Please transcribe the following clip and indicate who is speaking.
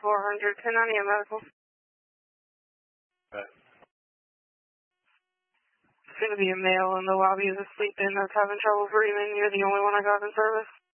Speaker 1: 400, 10 on EM medical.
Speaker 2: Okay.
Speaker 1: It's going to be a male in the lobby is asleep in that's having trouble breathing. You're the only one I got in service.